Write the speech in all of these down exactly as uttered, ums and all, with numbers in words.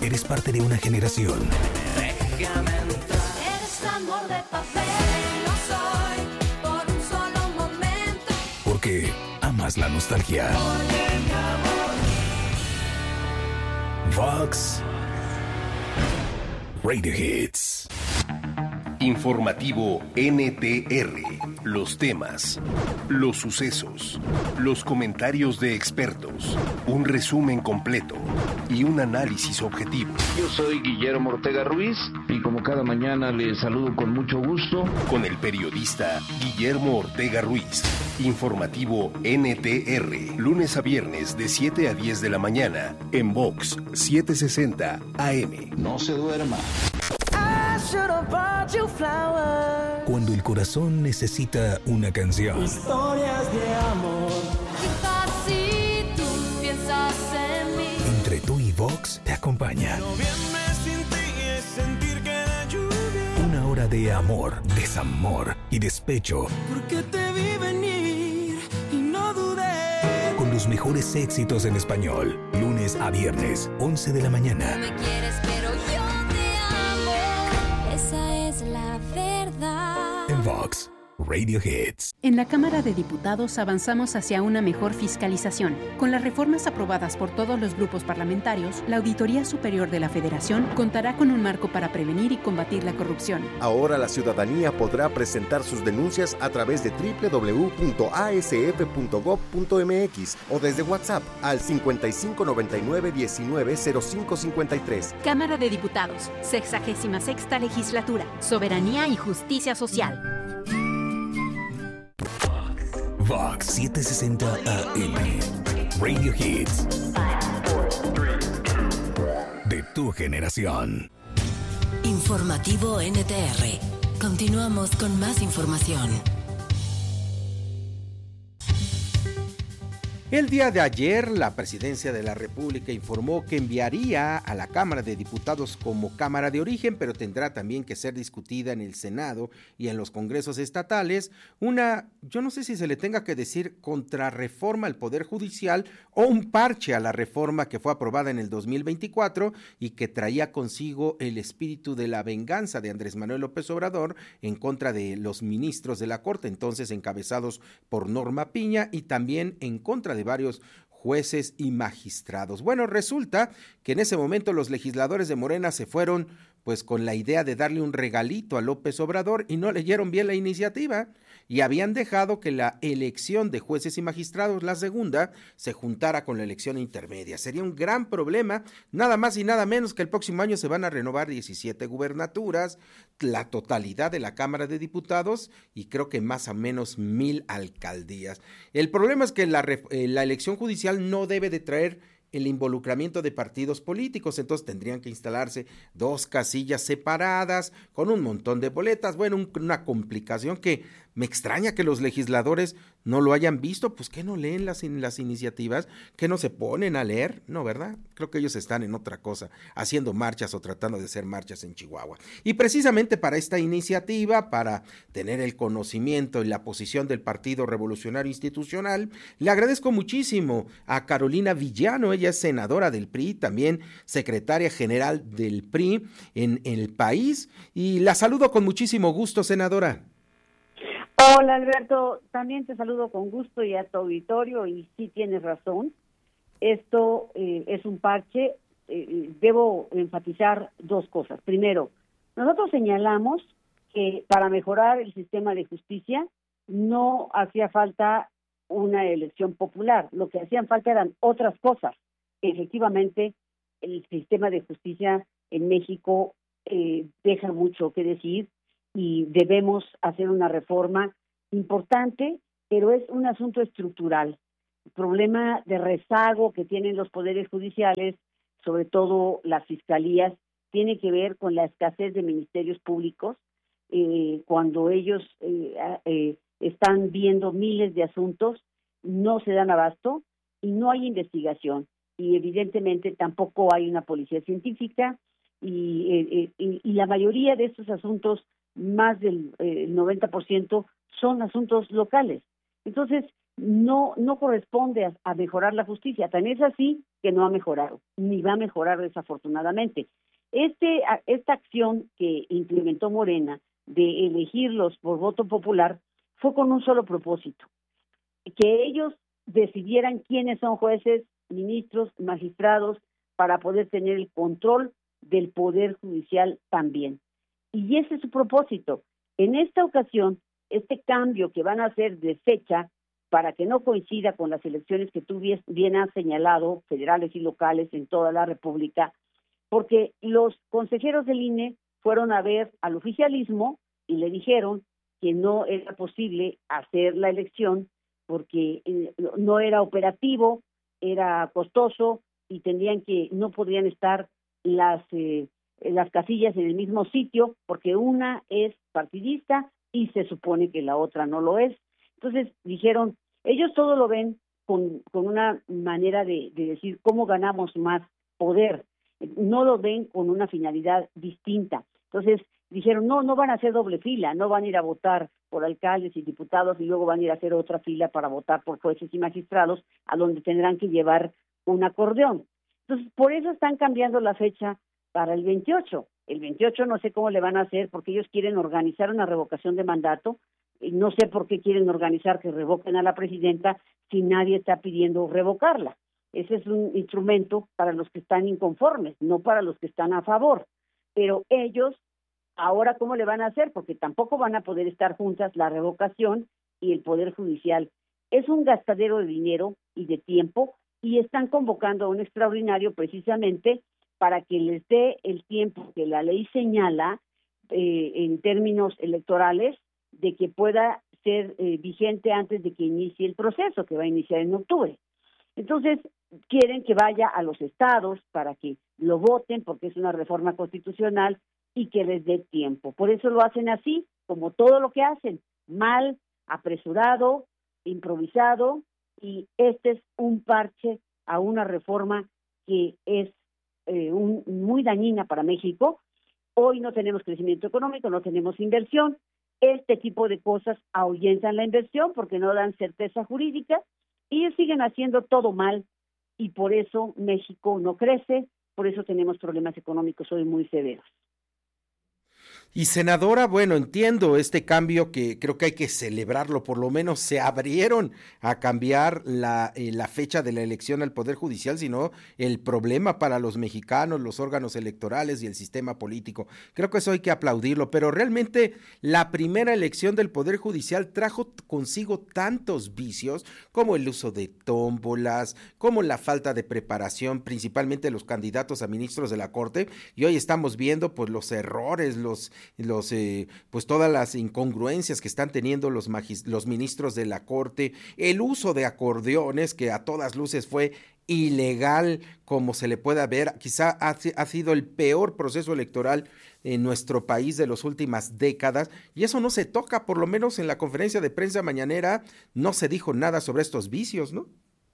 Eres parte de una generación. Déjame entrar. Eres amor de papel, no soy por un solo momento. Porque amas la nostalgia. Vox Radio Hits. Informativo N T R. Los temas, los sucesos, los comentarios de expertos, un resumen completo y un análisis objetivo. Yo soy Guillermo Ortega Ruiz y como cada mañana les saludo con mucho gusto. Con el periodista Guillermo Ortega Ruiz. Informativo N T R. Lunes a viernes de siete a diez de la mañana en Vox setecientos sesenta A M. No se duerma. Cuando el corazón necesita una canción. Historias de amor. Quizás si tú piensas en mí. Entre tú y Vox te acompaña. Lo bien me sentí es sentir que la lluvia. Una hora de amor, desamor y despecho. Porque te vi venir y no dudé. Con los mejores éxitos en español. Lunes a viernes, once de la mañana. Me quieres, pero yo te amo. Esa es la verdad. En Vox Radio Hits. En la Cámara de Diputados avanzamos hacia una mejor fiscalización. Con las reformas aprobadas por todos los grupos parlamentarios, la Auditoría Superior de la Federación contará con un marco para prevenir y combatir la corrupción. Ahora la ciudadanía podrá presentar sus denuncias a través de doble u doble u doble u punto a s f punto gob punto m x o desde WhatsApp al cincuenta y cinco noventa y nueve diecinueve cero cinco cincuenta y tres. Cámara de Diputados, sexagésima sexta legislatura, soberanía y justicia social. Vox setecientos sesenta A M. Radio Hits. De tu generación. Informativo N T R. Continuamos con más información. El día de ayer, la Presidencia de la República informó que enviaría a la Cámara de Diputados como Cámara de Origen, pero tendrá también que ser discutida en el Senado y en los congresos estatales, una, yo no sé si se le tenga que decir contrarreforma al Poder Judicial o un parche a la reforma que fue aprobada en el dos mil veinticuatro y que traía consigo el espíritu de la venganza de Andrés Manuel López Obrador en contra de los ministros de la Corte, entonces encabezados por Norma Piña, y también en contra de varios jueces y magistrados. Bueno, resulta que en ese momento los legisladores de Morena se fueron pues con la idea de darle un regalito a López Obrador y no leyeron bien la iniciativa y habían dejado que la elección de jueces y magistrados, la segunda, se juntara con la elección intermedia. Sería un gran problema, nada más y nada menos que el próximo año se van a renovar diecisiete gubernaturas, la totalidad de la Cámara de Diputados y creo que más o menos mil alcaldías. El problema es que la, eh, la elección judicial no debe de traer el involucramiento de partidos políticos, entonces tendrían que instalarse dos casillas separadas con un montón de boletas, bueno, un, una complicación que me extraña que los legisladores no lo hayan visto, pues que no leen las, las iniciativas, que no se ponen a leer, no, ¿verdad? Creo que ellos están en otra cosa, haciendo marchas o tratando de hacer marchas en Chihuahua. Y precisamente para esta iniciativa, para tener el conocimiento y la posición del Partido Revolucionario Institucional, le agradezco muchísimo a Carolina Villano, ella es senadora del P R I, también secretaria general del P R I en, en el país, y la saludo con muchísimo gusto, senadora. Hola Alberto, también te saludo con gusto y a tu auditorio, y sí tienes razón, esto eh, es un parche. Eh, debo enfatizar dos cosas. Primero, nosotros señalamos que para mejorar el sistema de justicia no hacía falta una elección popular, lo que hacían falta eran otras cosas. Efectivamente, el sistema de justicia en México eh, deja mucho que decir y debemos hacer una reforma importante, pero es un asunto estructural. El problema de rezago que tienen los poderes judiciales, sobre todo las fiscalías, tiene que ver con la escasez de ministerios públicos, eh, cuando ellos eh, eh, están viendo miles de asuntos, no se dan abasto y no hay investigación, y evidentemente tampoco hay una policía científica, y, eh, eh, y la mayoría de estos asuntos, más del eh, noventa por ciento, son asuntos locales. Entonces, no no corresponde a, a mejorar la justicia. Tan es así que no ha mejorado, ni va a mejorar desafortunadamente. Este, esta acción que implementó Morena de elegirlos por voto popular fue con un solo propósito, que ellos decidieran quiénes son jueces, ministros, magistrados, para poder tener el control del Poder Judicial también. Y ese es su propósito. En esta ocasión, este cambio que van a hacer de fecha para que no coincida con las elecciones que tú bien has señalado, federales y locales en toda la República, porque los consejeros del I N E fueron a ver al oficialismo y le dijeron que no era posible hacer la elección porque eh, no era operativo, era costoso y tendrían que, no podrían estar las, eh, las casillas en el mismo sitio porque una es partidista y se supone que la otra no lo es. Entonces dijeron, ellos todo lo ven con, con una manera de, de decir cómo ganamos más poder, no lo ven con una finalidad distinta. Entonces dijeron, no, no van a hacer doble fila, no van a ir a votar por alcaldes y diputados y luego van a ir a hacer otra fila para votar por jueces y magistrados, a donde tendrán que llevar un acordeón. Entonces, por eso están cambiando la fecha para el veintiocho. El veintiocho no sé cómo le van a hacer porque ellos quieren organizar una revocación de mandato. Y no sé por qué quieren organizar que revoquen a la presidenta si nadie está pidiendo revocarla. Ese es un instrumento para los que están inconformes, no para los que están a favor. Pero ellos, ahora, ¿cómo le van a hacer? Porque tampoco van a poder estar juntas la revocación y el Poder Judicial. Es un gastadero de dinero y de tiempo y están convocando a un extraordinario precisamente para que les dé el tiempo que la ley señala eh, en términos electorales de que pueda ser eh, vigente antes de que inicie el proceso, que va a iniciar en octubre. Entonces, quieren que vaya a los estados para que lo voten, porque es una reforma constitucional, y que les dé tiempo. Por eso lo hacen así, como todo lo que hacen, mal, apresurado, improvisado, y este es un parche a una reforma que es eh, un, muy dañina para México. Hoy no tenemos crecimiento económico, no tenemos inversión. Este tipo de cosas ahuyentan la inversión porque no dan certeza jurídica y ellos siguen haciendo todo mal y por eso México no crece, por eso tenemos problemas económicos hoy muy severos. Y senadora, bueno, entiendo este cambio que creo que hay que celebrarlo, por lo menos se abrieron a cambiar la, eh, la fecha de la elección al Poder Judicial, sino el problema para los mexicanos, los órganos electorales y el sistema político. Creo que eso hay que aplaudirlo, pero realmente la primera elección del Poder Judicial trajo consigo tantos vicios como el uso de tómbolas, como la falta de preparación, principalmente los candidatos a ministros de la Corte, y hoy estamos viendo pues los errores, los los eh, pues todas las incongruencias que están teniendo los magis- los ministros de la Corte, el uso de acordeones que a todas luces fue ilegal, como se le pueda ver, quizá ha, ha sido el peor proceso electoral en nuestro país de las últimas décadas, y eso no se toca, por lo menos en la conferencia de prensa mañanera no se dijo nada sobre estos vicios, ¿no?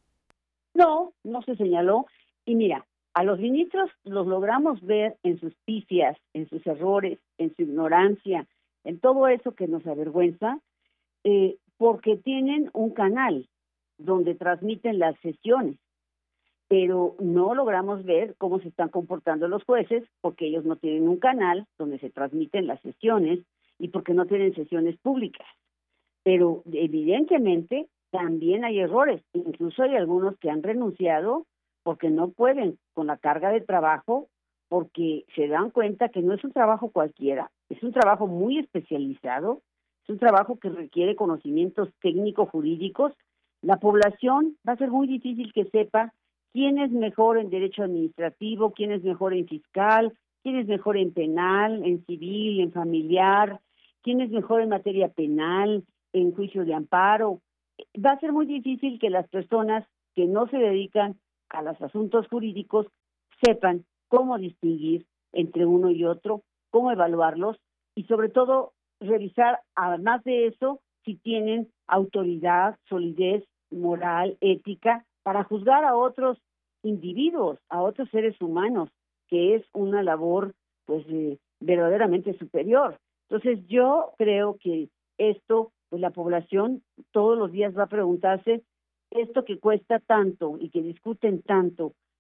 No, no se señaló, y mira, a los ministros los logramos ver en sus pifias, en sus errores, en su ignorancia, en todo eso que nos avergüenza, eh, porque tienen un canal donde transmiten las sesiones, pero no logramos ver cómo se están comportando los jueces, porque ellos no tienen un canal donde se transmiten las sesiones y porque no tienen sesiones públicas. Pero evidentemente también hay errores, incluso hay algunos que han renunciado porque no pueden con la carga de trabajo, porque se dan cuenta que no es un trabajo cualquiera, es un trabajo muy especializado, es un trabajo que requiere conocimientos técnico-jurídicos. La población va a ser muy difícil que sepa quién es mejor en derecho administrativo, quién es mejor en fiscal, quién es mejor en penal, en civil, en familiar, quién es mejor en materia penal, en juicio de amparo. Va a ser muy difícil que las personas que no se dedican a los asuntos jurídicos sepan cómo distinguir entre uno y otro, cómo evaluarlos y sobre todo revisar, además de eso, si tienen autoridad, solidez moral, ética, para juzgar a otros individuos, a otros seres humanos, que es una labor pues eh, verdaderamente superior. Entonces yo creo que esto, pues la población todos los días va a preguntarse, esto que cuesta tanto y que discuten tanto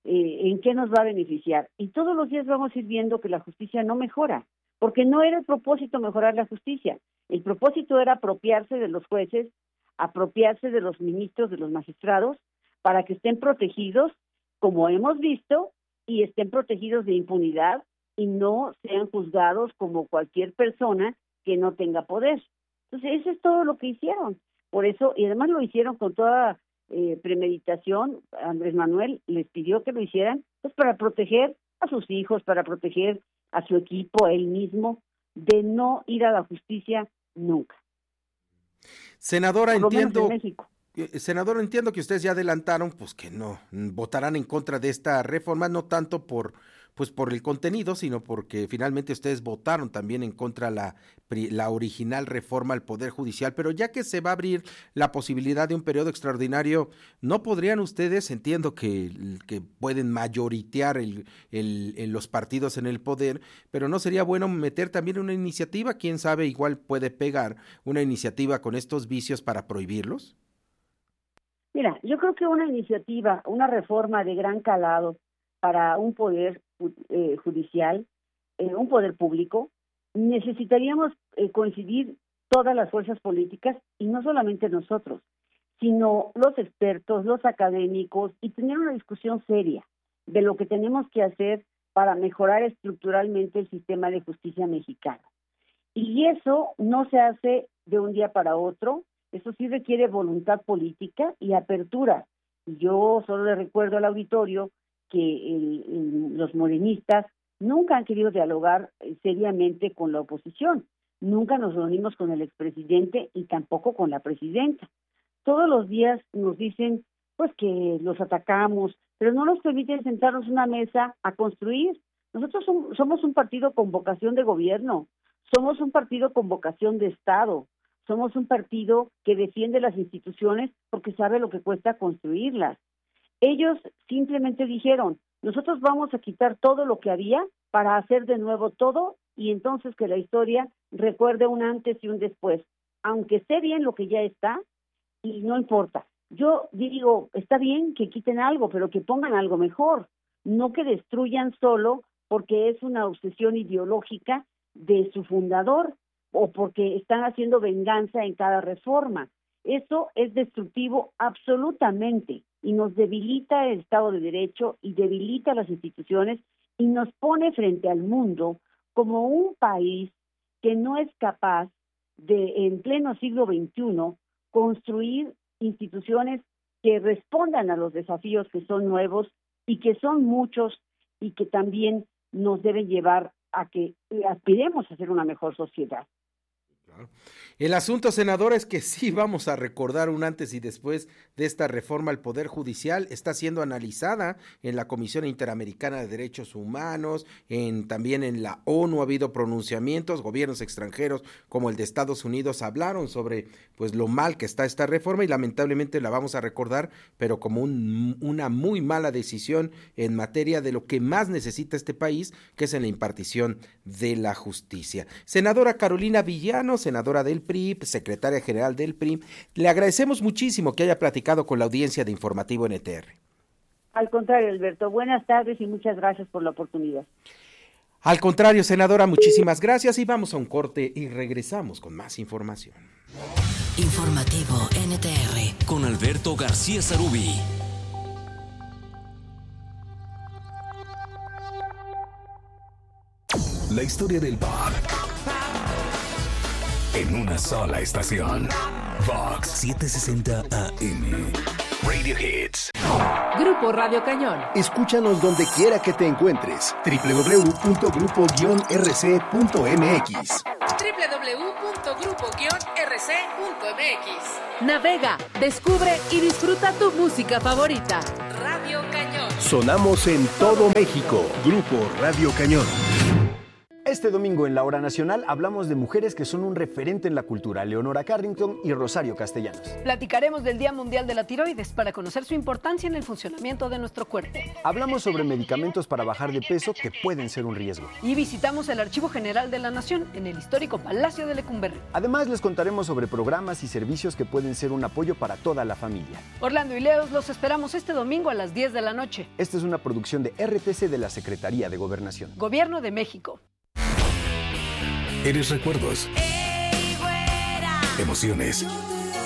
eh, ¿en qué nos va a beneficiar? Y todos los días vamos a ir viendo que la justicia no mejora, porque no era el propósito mejorar la justicia. El propósito era apropiarse de los jueces, apropiarse de los ministros, de los magistrados, para que estén protegidos, como hemos visto, y estén protegidos de impunidad y no sean juzgados como cualquier persona que no tenga poder. Entonces, eso es todo lo que hicieron. Por eso, y además lo hicieron con toda eh, premeditación. Andrés Manuel les pidió que lo hicieran, pues para proteger a sus hijos, para proteger a su equipo, a él mismo, de no ir a la justicia nunca. Senadora, entiendo, México. senadora, entiendo que ustedes ya adelantaron, pues que no votarán en contra de esta reforma, no tanto por, pues por el contenido, sino porque finalmente ustedes votaron también en contra la la original reforma al Poder Judicial, pero ya que se va a abrir la posibilidad de un periodo extraordinario, ¿no podrían ustedes, entiendo que, que pueden mayoritear el, el, el, los partidos en el poder, pero no sería bueno meter también una iniciativa, quién sabe, igual puede pegar una iniciativa con estos vicios para prohibirlos? Mira, yo creo que una iniciativa, una reforma de gran calado para un poder eh, judicial, eh, un poder público, necesitaríamos eh, coincidir todas las fuerzas políticas, y no solamente nosotros, sino los expertos, los académicos, y tener una discusión seria de lo que tenemos que hacer para mejorar estructuralmente el sistema de justicia mexicano. Y eso no se hace de un día para otro, eso sí requiere voluntad política y apertura. Yo solo le recuerdo al auditorio que el, el, los morenistas nunca han querido dialogar seriamente con la oposición. Nunca nos reunimos con el expresidente y tampoco con la presidenta. Todos los días nos dicen pues que los atacamos, pero no nos permiten sentarnos en una mesa a construir. Nosotros som- somos un partido con vocación de gobierno, somos un partido con vocación de Estado, somos un partido que defiende las instituciones porque sabe lo que cuesta construirlas. Ellos simplemente dijeron, nosotros vamos a quitar todo lo que había para hacer de nuevo todo, y entonces que la historia recuerde un antes y un después, aunque esté bien lo que ya está, y no importa. Yo digo, está bien que quiten algo, pero que pongan algo mejor, no que destruyan solo porque es una obsesión ideológica de su fundador o porque están haciendo venganza en cada reforma. Eso es destructivo absolutamente y nos debilita el Estado de Derecho y debilita las instituciones y nos pone frente al mundo como un país que no es capaz de, en pleno siglo veintiuno, construir instituciones que respondan a los desafíos que son nuevos y que son muchos y que también nos deben llevar a que aspiremos a ser una mejor sociedad. Claro. El asunto, senadora, es que sí vamos a recordar un antes y después de esta reforma al Poder Judicial. Está siendo analizada en la Comisión Interamericana de Derechos Humanos, en, también en la ONU ha habido pronunciamientos, gobiernos extranjeros como el de Estados Unidos hablaron sobre pues lo mal que está esta reforma y lamentablemente la vamos a recordar, pero como un, una muy mala decisión en materia de lo que más necesita este país, que es en la impartición de la justicia. Senadora Carolina Villano, senadora del P R I, secretaria general del P R I, le agradecemos muchísimo que haya platicado con la audiencia de Informativo N T R. Al contrario, Alberto, buenas tardes y muchas gracias por la oportunidad. Al contrario, senadora, muchísimas gracias y vamos a un corte y regresamos con más información. Informativo N T R con Alberto García Sarubí. La historia del pop en una sola estación. Vox setecientos sesenta A M. Radio Hits. Grupo Radio Cañón. Escúchanos donde quiera que te encuentres. doble u doble u doble u punto grupo guion r c punto m x. doble u doble u doble u punto grupo guion r c punto m x. Navega, descubre y disfruta tu música favorita. Radio Cañón. Sonamos en todo México. Grupo Radio Cañón. Este domingo en la Hora Nacional hablamos de mujeres que son un referente en la cultura, Leonora Carrington y Rosario Castellanos. Platicaremos del Día Mundial de la Tiroides para conocer su importancia en el funcionamiento de nuestro cuerpo. Hablamos sobre medicamentos para bajar de peso que pueden ser un riesgo. Y visitamos el Archivo General de la Nación en el histórico Palacio de Lecumberri. Además, les contaremos sobre programas y servicios que pueden ser un apoyo para toda la familia. Orlando y Leos los esperamos este domingo a las diez de la noche. Esta es una producción de R T C de la Secretaría de Gobernación. Gobierno de México. Eres recuerdos, emociones,